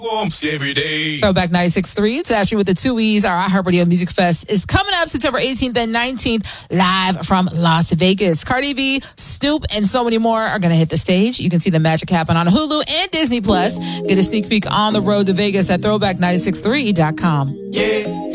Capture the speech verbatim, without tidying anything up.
Every day. Throwback ninety-six point three. It's Ashley with the two E's. Our iHeartRadio Music Fest is coming up September eighteenth and nineteenth, live from Las Vegas. Cardi B, Snoop, and so many more are going to hit the stage. You can see the magic happen on Hulu and Disney Plus. Get a sneak peek on the road to Vegas at throwback nine six three dot com. Yeah.